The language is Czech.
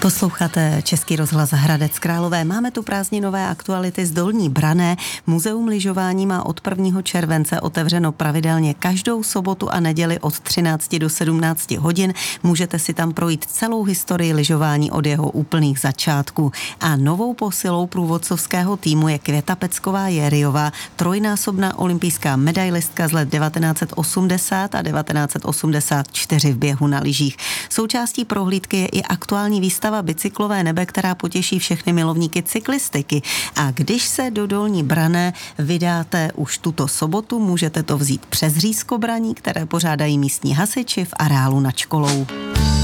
Posloucháte Český rozhlas Hradec Králové. Máme tu prázdninové aktuality z Dolní Branné. Muzeum lyžování má od 1. července otevřeno pravidelně každou sobotu a neděli od 13 do 17 hodin. Můžete si tam projít celou historii lyžování od jeho úplných začátků. A novou posilou průvodcovského týmu je Květa Pecková-Jériová, trojnásobná olympijská medailistka z let 1980 a 1984 v běhu na lyžích. Součástí prohlídky je i aktuální výstava Bicyklové nebe, která potěší všechny milovníky cyklistiky. A když se do Dolní Branné vydáte už tuto sobotu, můžete to vzít přes Řízkobraní, které pořádají místní hasiči v areálu nad školou.